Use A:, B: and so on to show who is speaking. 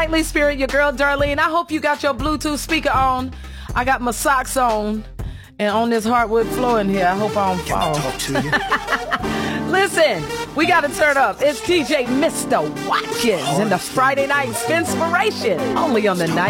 A: Nightly Spirit, your girl Darlene. I hope you got your Bluetooth speaker on. I got my socks on. And on this hardwood floor in here, I hope I don't fall.
B: Can I talk to you?
A: Listen, we got to turn up. It's DJ Mr. Watkins in the Friday Night Spinspiration. Only on the night.